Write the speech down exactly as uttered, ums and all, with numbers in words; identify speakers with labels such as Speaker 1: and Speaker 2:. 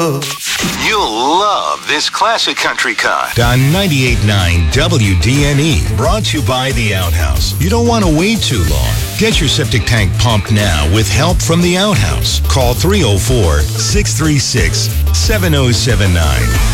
Speaker 1: love.
Speaker 2: You'll love this classic country cut.
Speaker 3: On ninety-eight point nine W D N E, brought to you by The Outhouse. You don't want to wait too long. Get your septic tank pumped now with help from The Outhouse. Call three oh four, six three six, seven oh seven nine.